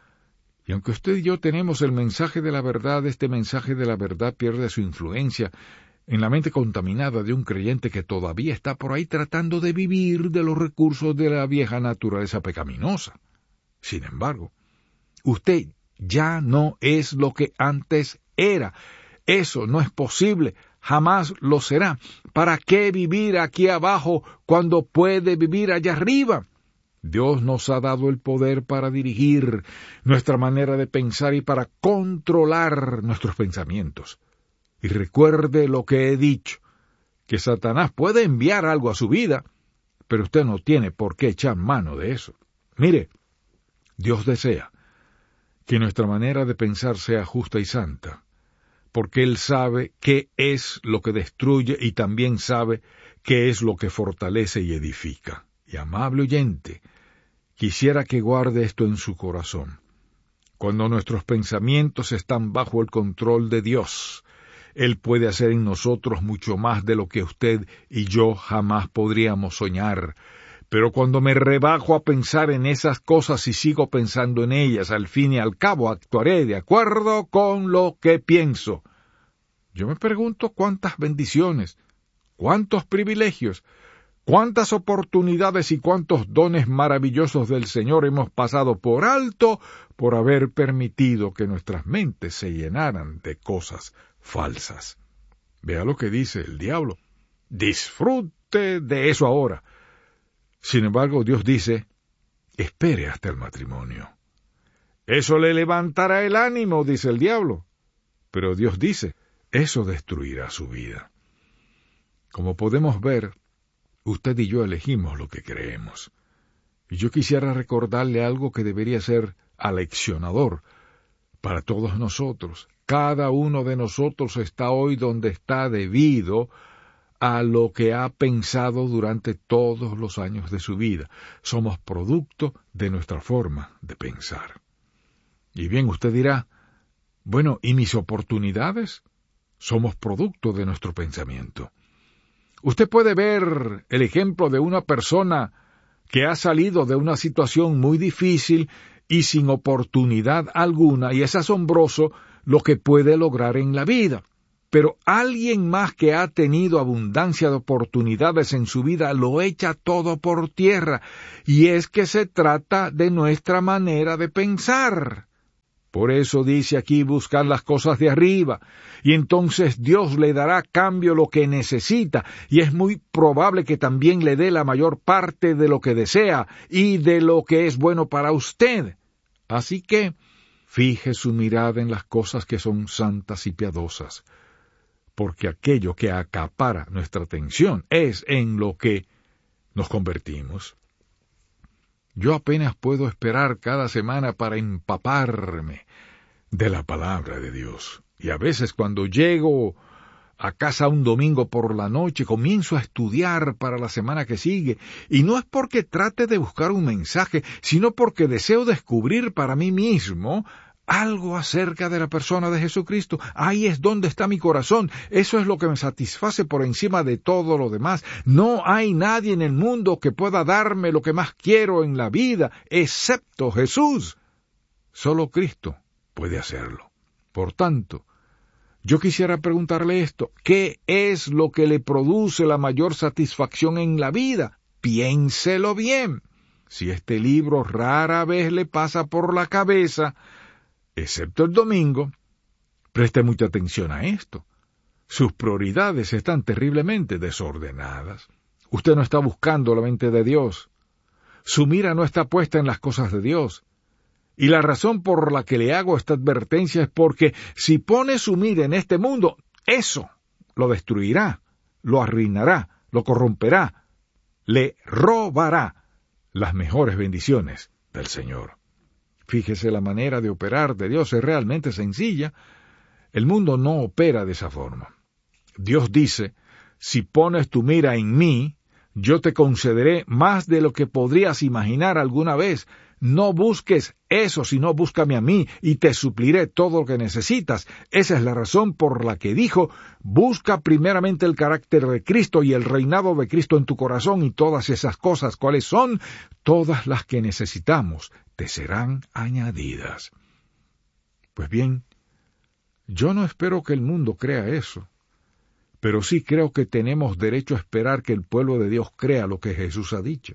Y aunque usted y yo tenemos el mensaje de la verdad, este mensaje de la verdad pierde su influencia en la mente contaminada de un creyente que todavía está por ahí tratando de vivir de los recursos de la vieja naturaleza pecaminosa. Sin embargo, usted ya no es lo que antes era. Eso no es posible, jamás lo será. ¿Para qué vivir aquí abajo cuando puede vivir allá arriba? Dios nos ha dado el poder para dirigir nuestra manera de pensar y para controlar nuestros pensamientos. Y recuerde lo que he dicho, que Satanás puede enviar algo a su vida, pero usted no tiene por qué echar mano de eso. Mire, Dios desea que nuestra manera de pensar sea justa y santa, porque Él sabe qué es lo que destruye y también sabe qué es lo que fortalece y edifica. Y amable oyente, quisiera que guarde esto en su corazón. Cuando nuestros pensamientos están bajo el control de Dios, Él puede hacer en nosotros mucho más de lo que usted y yo jamás podríamos soñar. Pero cuando me rebajo a pensar en esas cosas y sigo pensando en ellas, al fin y al cabo actuaré de acuerdo con lo que pienso. Yo me pregunto cuántas bendiciones, cuántos privilegios, cuántas oportunidades y cuántos dones maravillosos del Señor hemos pasado por alto por haber permitido que nuestras mentes se llenaran de cosas falsas. Vea lo que dice el diablo. Disfrute de eso ahora. Sin embargo, Dios dice, espere hasta el matrimonio. Eso le levantará el ánimo, dice el diablo. Pero Dios dice, eso destruirá su vida. Como podemos ver, usted y yo elegimos lo que creemos. Y yo quisiera recordarle algo que debería ser aleccionador para todos nosotros. Cada uno de nosotros está hoy donde está debido a lo que ha pensado durante todos los años de su vida. Somos producto de nuestra forma de pensar. Y bien, usted dirá, bueno, ¿y mis oportunidades? Somos producto de nuestro pensamiento. Usted puede ver el ejemplo de una persona que ha salido de una situación muy difícil y sin oportunidad alguna, y es asombroso lo que puede lograr en la vida. pero alguien más que ha tenido abundancia de oportunidades en su vida lo echa todo por tierra, y es que se trata de nuestra manera de pensar. Por eso dice aquí buscar las cosas de arriba, y entonces Dios le dará a cambio lo que necesita, y es muy probable que también le dé la mayor parte de lo que desea y de lo que es bueno para usted. Así que fije su mirada en las cosas que son santas y piadosas, porque aquello que acapara nuestra atención es en lo que nos convertimos. Yo apenas puedo esperar cada semana para empaparme de la palabra de Dios. Y a veces cuando llego a casa un domingo por la noche, comienzo a estudiar para la semana que sigue. Y no es porque trate de buscar un mensaje, sino porque deseo descubrir para mí mismo algo acerca de la persona de Jesucristo. Ahí es donde está mi corazón. Eso es lo que me satisface por encima de todo lo demás. No hay nadie en el mundo que pueda darme lo que más quiero en la vida, excepto Jesús. Solo Cristo puede hacerlo. Por tanto, yo quisiera preguntarle esto: ¿qué es lo que le produce la mayor satisfacción en la vida? Piénselo bien. Si este libro rara vez le pasa por la cabeza, excepto el domingo, preste mucha atención a esto. Sus prioridades están terriblemente desordenadas. Usted no está buscando la mente de Dios. Su mira no está puesta en las cosas de Dios. Y la razón por la que le hago esta advertencia es porque si pone su mira en este mundo, eso lo destruirá, lo arruinará, lo corromperá, le robará las mejores bendiciones del Señor. Fíjese, la manera de operar de Dios es realmente sencilla. El mundo no opera de esa forma. Dios dice: si pones tu mira en mí, yo te concederé más de lo que podrías imaginar alguna vez. No busques eso, sino búscame a mí, y te supliré todo lo que necesitas. Esa es la razón por la que dijo: busca primeramente el carácter de Cristo y el reinado de Cristo en tu corazón, y todas esas cosas, ¿cuáles son? Todas las que necesitamos te serán añadidas. Pues bien, yo no espero que el mundo crea eso, pero sí creo que tenemos derecho a esperar que el pueblo de Dios crea lo que Jesús ha dicho.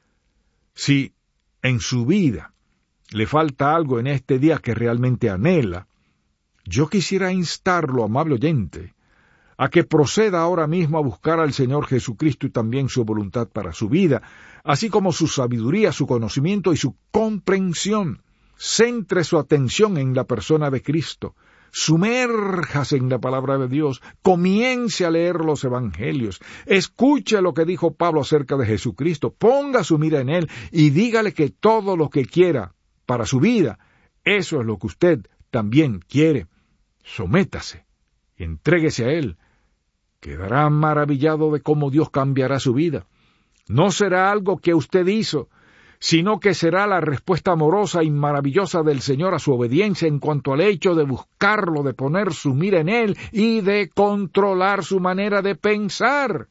Si en su vida le falta algo en este día que realmente anhela, yo quisiera instarlo, amable oyente, a que proceda ahora mismo a buscar al Señor Jesucristo y también su voluntad para su vida, así como su sabiduría, su conocimiento y su comprensión. Centre su atención en la persona de Cristo. Sumérjase en la palabra de Dios. Comience a leer los evangelios. Escuche lo que dijo Pablo acerca de Jesucristo. Ponga su mira en Él y dígale que todo lo que quiera para su vida, eso es lo que usted también quiere. Sométase, entréguese a Él. Quedará maravillado de cómo Dios cambiará su vida. No será algo que usted hizo, sino que será la respuesta amorosa y maravillosa del Señor a su obediencia en cuanto al hecho de buscarlo, de poner su mira en Él y de controlar su manera de pensar.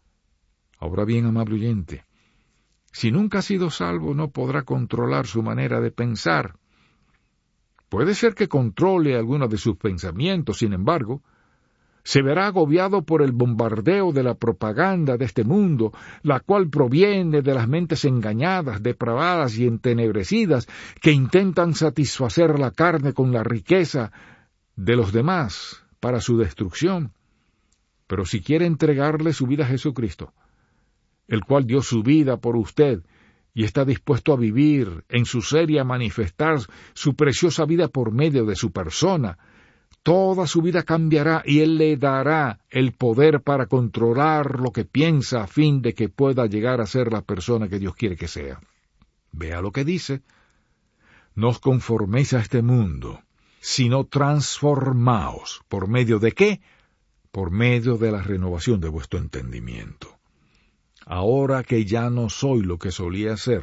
Ahora bien, amable oyente, si nunca ha sido salvo, no podrá controlar su manera de pensar. Puede ser que controle algunos de sus pensamientos, sin embargo, se verá agobiado por el bombardeo de la propaganda de este mundo, la cual proviene de las mentes engañadas, depravadas y entenebrecidas, que intentan satisfacer la carne con la riqueza de los demás para su destrucción. Pero si quiere entregarle su vida a Jesucristo, el cual dio su vida por usted y está dispuesto a vivir en su ser y a manifestar su preciosa vida por medio de su persona, toda su vida cambiará y Él le dará el poder para controlar lo que piensa a fin de que pueda llegar a ser la persona que Dios quiere que sea. Vea lo que dice: no os conforméis a este mundo, sino transformaos. ¿Por medio de qué? Por medio de la renovación de vuestro entendimiento. Ahora que ya no soy lo que solía ser,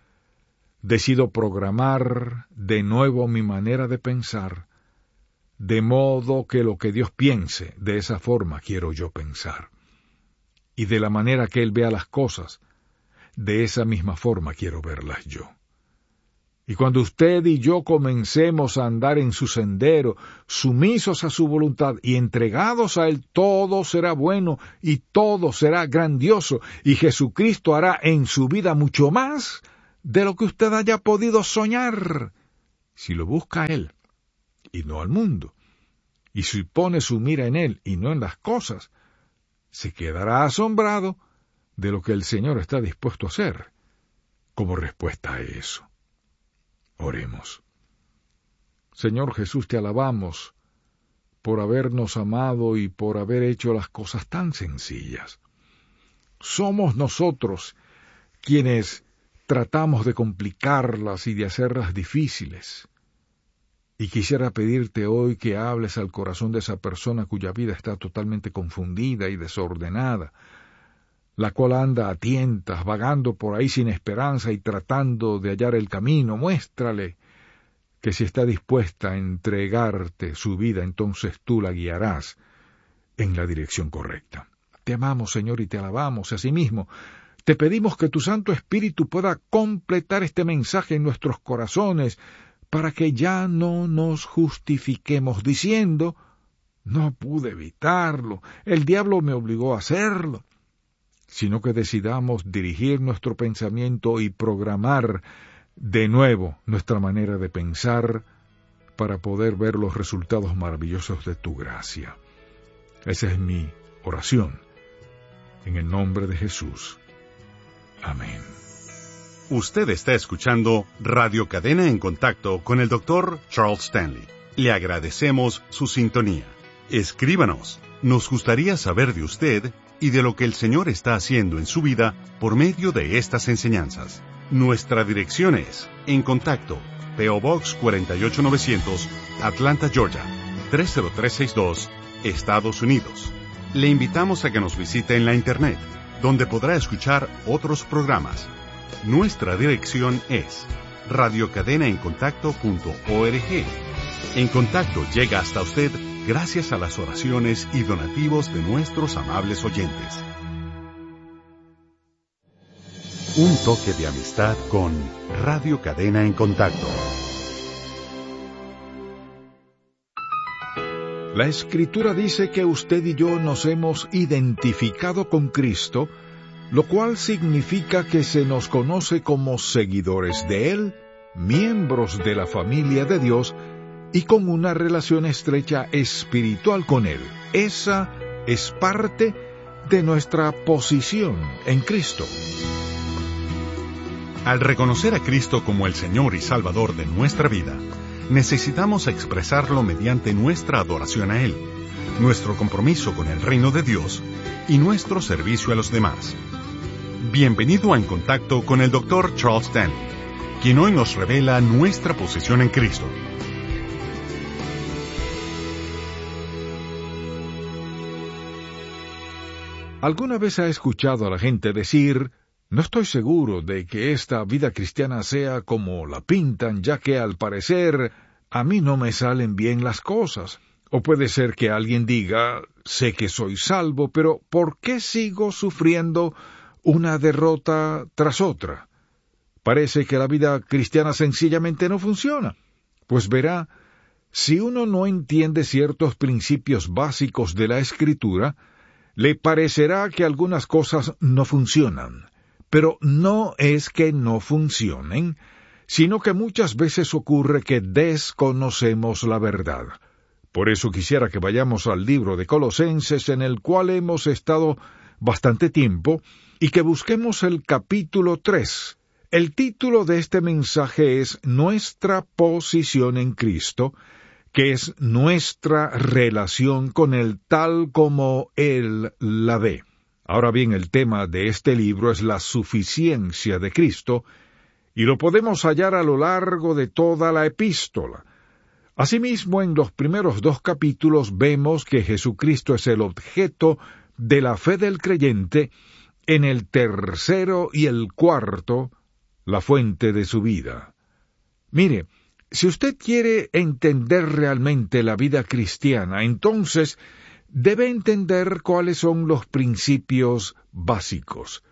decido programar de nuevo mi manera de pensar, de modo que lo que Dios piense, de esa forma quiero yo pensar. Y de la manera que Él vea las cosas, de esa misma forma quiero verlas yo. Y cuando usted y yo comencemos a andar en su sendero, sumisos a su voluntad y entregados a Él, todo será bueno y todo será grandioso, y Jesucristo hará en su vida mucho más de lo que usted haya podido soñar, si lo busca a Él y no al mundo, y si pone su mira en Él y no en las cosas, se quedará asombrado de lo que el Señor está dispuesto a hacer como respuesta a eso. Oremos. Señor Jesús, te alabamos por habernos amado y por haber hecho las cosas tan sencillas. Somos nosotros quienes tratamos de complicarlas y de hacerlas difíciles. Y quisiera pedirte hoy que hables al corazón de esa persona cuya vida está totalmente confundida y desordenada, la cual anda a tientas, vagando por ahí sin esperanza y tratando de hallar el camino. Muéstrale que si está dispuesta a entregarte su vida, entonces tú la guiarás en la dirección correcta. Te amamos, Señor, y te alabamos. Asimismo, te pedimos que tu Santo Espíritu pueda completar este mensaje en nuestros corazones, para que ya no nos justifiquemos diciendo, no pude evitarlo, el diablo me obligó a hacerlo, sino que decidamos dirigir nuestro pensamiento y programar de nuevo nuestra manera de pensar para poder ver los resultados maravillosos de tu gracia. Esa es mi oración, en el nombre de Jesús. Amén. Usted está escuchando Radio Cadena en Contacto con el doctor Charles Stanley. Le agradecemos su sintonía. Escríbanos. Nos gustaría saber de usted y de lo que el Señor está haciendo en su vida por medio de estas enseñanzas. Nuestra dirección es En Contacto, P O Box cuarenta y ocho novecientos, Atlanta, Georgia, tres cero tres seis dos, Estados Unidos. Le invitamos a que nos visite en la Internet, donde podrá escuchar otros programas. Nuestra dirección es radio cadena en contacto punto org. En Contacto llega hasta usted gracias a las oraciones y donativos de nuestros amables oyentes. Un toque de amistad con Radio Cadena en Contacto. La Escritura dice que usted y yo nos hemos identificado con Cristo, lo cual significa que se nos conoce como seguidores de Él, miembros de la familia de Dios, y con una relación estrecha espiritual con Él. Esa es parte de nuestra posición en Cristo. Al reconocer a Cristo como el Señor y Salvador de nuestra vida, necesitamos expresarlo mediante nuestra adoración a Él, nuestro compromiso con el reino de Dios y nuestro servicio a los demás. Bienvenido a En Contacto con el doctor Charles Stanley, quien hoy nos revela nuestra posición en Cristo. ¿Alguna vez ha escuchado a la gente decir, no estoy seguro de que esta vida cristiana sea como la pintan, ya que al parecer a mí no me salen bien las cosas? O puede ser que alguien diga, sé que soy salvo, pero ¿por qué sigo sufriendo una derrota tras otra? Parece que la vida cristiana sencillamente no funciona. Pues verá, si uno no entiende ciertos principios básicos de la Escritura, le parecerá que algunas cosas no funcionan. Pero no es que no funcionen, sino que muchas veces ocurre que desconocemos la verdad. Por eso quisiera que vayamos al libro de Colosenses, en el cual hemos estado bastante tiempo, y que busquemos el capítulo tres. El título de este mensaje es Nuestra posición en Cristo, que es nuestra relación con Él tal como Él la ve. Ahora bien, el tema de este libro es la suficiencia de Cristo, y lo podemos hallar a lo largo de toda la epístola. Asimismo, en los primeros dos capítulos vemos que Jesucristo es el objeto de la fe del creyente, en el tercero y el cuarto, la fuente de su vida. Mire, si usted quiere entender realmente la vida cristiana, entonces debe entender cuáles son los principios básicos.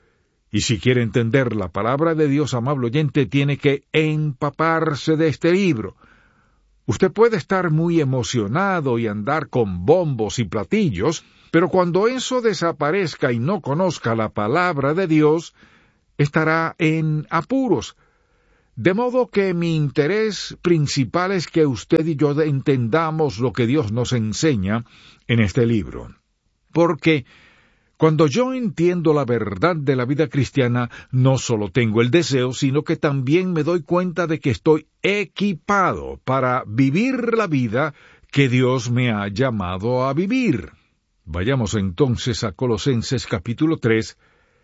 Y si quiere entender la palabra de Dios, amable oyente, tiene que empaparse de este libro. Usted puede estar muy emocionado y andar con bombos y platillos, pero cuando eso desaparezca y no conozca la palabra de Dios, estará en apuros. De modo que mi interés principal es que usted y yo entendamos lo que Dios nos enseña en este libro. Porque cuando yo entiendo la verdad de la vida cristiana, no solo tengo el deseo, sino que también me doy cuenta de que estoy equipado para vivir la vida que Dios me ha llamado a vivir. Vayamos entonces a Colosenses capítulo tres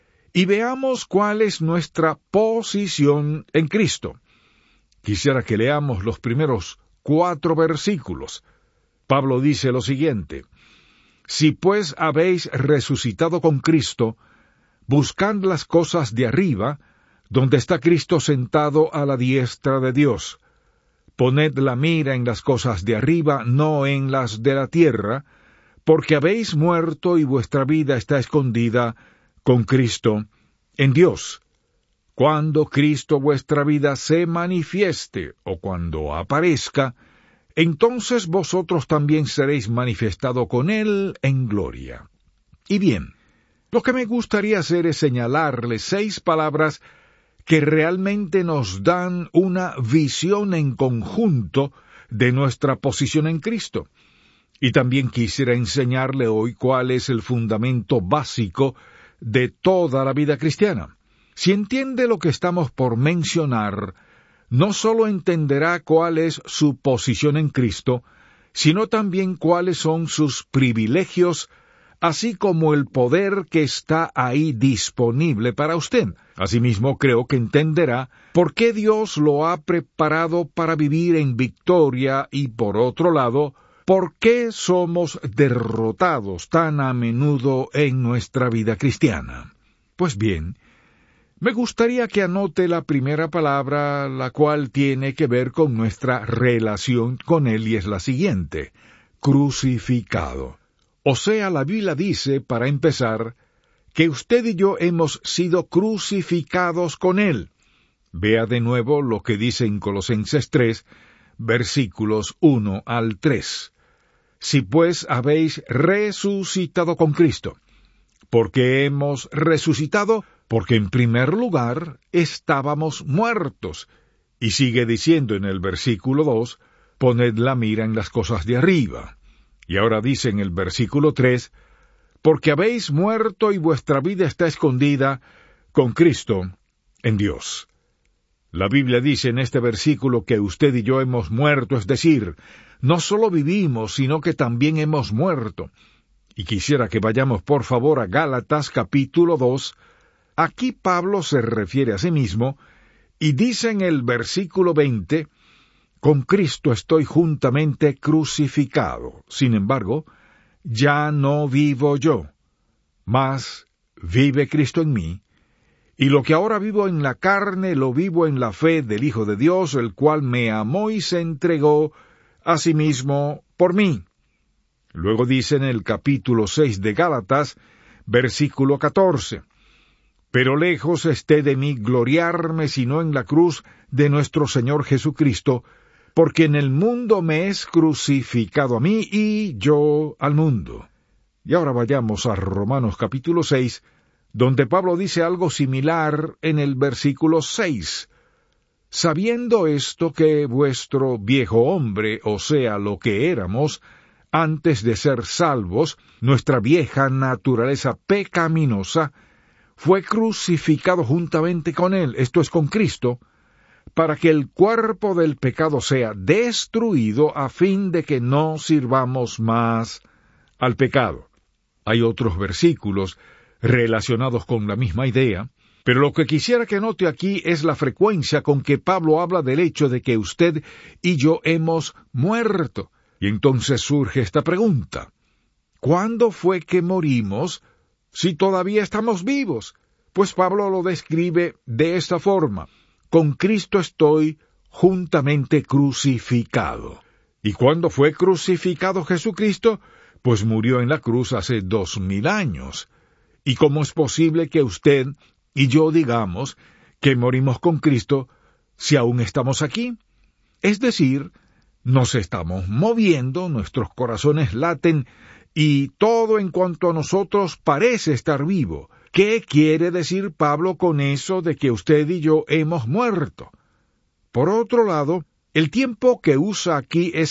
y veamos cuál es nuestra posición en Cristo. Quisiera que leamos los primeros cuatro versículos. Pablo dice lo siguiente: Si pues habéis resucitado con Cristo, buscad las cosas de arriba, donde está Cristo sentado a la diestra de Dios. Poned la mira en las cosas de arriba, no en las de la tierra, porque habéis muerto y vuestra vida está escondida con Cristo en Dios. Cuando Cristo vuestra vida se manifieste, o cuando aparezca, entonces vosotros también seréis manifestado con Él en gloria. Y bien, lo que me gustaría hacer es señalarle seis palabras que realmente nos dan una visión en conjunto de nuestra posición en Cristo. Y también quisiera enseñarle hoy cuál es el fundamento básico de toda la vida cristiana. Si entiende lo que estamos por mencionar, no solo entenderá cuál es su posición en Cristo, sino también cuáles son sus privilegios, así como el poder que está ahí disponible para usted. Asimismo, creo que entenderá por qué Dios lo ha preparado para vivir en victoria y, por otro lado, por qué somos derrotados tan a menudo en nuestra vida cristiana. Pues bien, me gustaría que anote la primera palabra, la cual tiene que ver con nuestra relación con Él, y es la siguiente: crucificado. O sea, la Biblia dice, para empezar, que usted y yo hemos sido crucificados con Él. Vea de nuevo lo que dice en Colosenses tres, versículos uno al tres. Si pues habéis resucitado con Cristo. ¿Por qué hemos resucitado? Porque en primer lugar estábamos muertos. Y sigue diciendo en el versículo dos, poned la mira en las cosas de arriba. Y ahora dice en el versículo tres, porque habéis muerto y vuestra vida está escondida con Cristo en Dios. La Biblia dice en este versículo que usted y yo hemos muerto, es decir, no solo vivimos, sino que también hemos muerto. Y quisiera que vayamos por favor a Gálatas capítulo dos. Aquí Pablo se refiere a sí mismo y dice en el versículo veinte, con Cristo estoy juntamente crucificado. Sin embargo, ya no vivo yo, mas vive Cristo en mí, y lo que ahora vivo en la carne lo vivo en la fe del Hijo de Dios, el cual me amó y se entregó a sí mismo por mí. Luego dice en el capítulo seis de Gálatas, versículo catorce, pero lejos esté de mí gloriarme sino en la cruz de nuestro Señor Jesucristo, porque en el mundo me es crucificado a mí y yo al mundo. Y ahora vayamos a Romanos capítulo seis, donde Pablo dice algo similar en el versículo seis. Sabiendo esto que vuestro viejo hombre, o sea, lo que éramos, antes de ser salvos, nuestra vieja naturaleza pecaminosa, fue crucificado juntamente con él, esto es con Cristo, para que el cuerpo del pecado sea destruido a fin de que no sirvamos más al pecado. Hay otros versículos relacionados con la misma idea, pero lo que quisiera que note aquí es la frecuencia con que Pablo habla del hecho de que usted y yo hemos muerto. Y entonces surge esta pregunta: ¿cuándo fue que morimos si todavía estamos vivos? Pues Pablo lo describe de esta forma: con Cristo estoy juntamente crucificado. ¿Y cuándo fue crucificado Jesucristo? Pues murió en la cruz hace dos mil años. ¿Y cómo es posible que usted y yo digamos que morimos con Cristo si aún estamos aquí. Es decir, nos estamos moviendo, nuestros corazones laten y todo en cuanto a nosotros parece estar vivo. ¿Qué quiere decir Pablo con eso de que usted y yo hemos muerto? Por otro lado, el tiempo que usa aquí es